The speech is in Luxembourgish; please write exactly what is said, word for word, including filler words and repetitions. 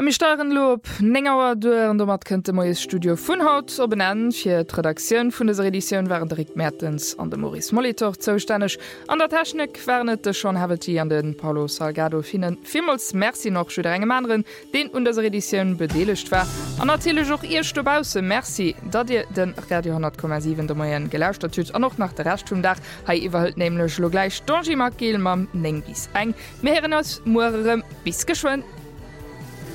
Am steuern Lob Nengauer duer an mat könnte moes Studio vun Haut op benennen fir d'Redakioun vun des Editionioun waren Rick Mertens an de Maurice Molitor zoustännech. An der Technik wärnet de schon Haveti an den Paulo Salgado finnen. Vimals Merci noch chu der engem anderen, den un der Editionioun bedelecht war. An erzähle joch ihr Stobause Merci, dat Dir den Radio hundert Komma sieben de Moien gelauscht tut an noch nach der Rest vum Dach hai iwwerhelt nemlech lo gleich Donji Mark Gel mam neng bis eng. Meieren ass Morem bis geschwen.